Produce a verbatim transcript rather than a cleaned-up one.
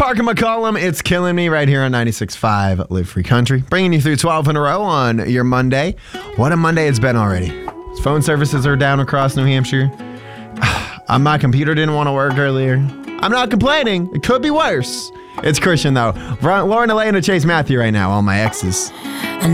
Parker McCollum, it's killing me right here on ninety-six point five Live Free Country. Bringing you through twelve in a row on your Monday. What a Monday it's been already. Phone services are down across New Hampshire. Uh, my computer didn't want to work earlier. I'm not complaining. It could be worse. It's Christian, though. Lauren, Elaine, and Chase Matthew right now, all my exes.